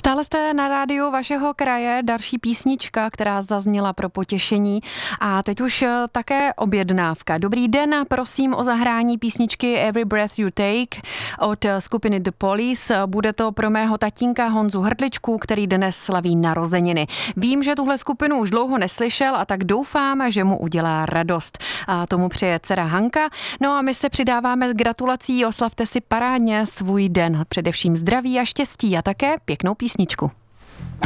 Stále jste na rádiu vašeho kraje, další písnička, která zazněla pro potěšení a teď už také objednávka. Dobrý den, prosím o zahrání písničky Every Breath You Take od skupiny The Police. Bude to pro mého tatínka Honzu Hrdličku, který dnes slaví narozeniny. Vím, že tuhle skupinu už dlouho neslyšel a tak doufám, že mu udělá radost. A tomu přeje dcera Hanka. No a my se přidáváme s gratulací, oslavte si parádně svůj den. Především zdraví a štěstí a také pěknou písničku.